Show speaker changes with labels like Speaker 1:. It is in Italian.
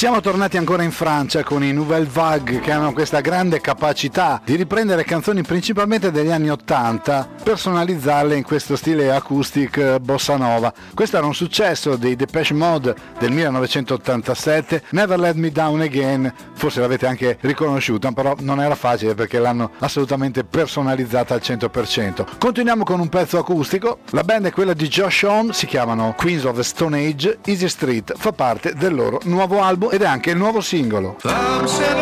Speaker 1: Siamo tornati ancora in Francia con i Nouvelle Vague, che hanno questa grande capacità di riprendere canzoni principalmente degli anni 80, personalizzarle in questo stile acoustic bossa nova. Questo era un successo dei Depeche Mode del 1987, Never Let Me Down Again, forse l'avete anche riconosciuta, però non era facile perché l'hanno assolutamente personalizzata al 100%. Continuiamo con un pezzo acustico, la band è quella di Josh Homme, si chiamano Queens of the Stone Age, Easy Street fa parte del loro nuovo album ed è anche il nuovo singolo.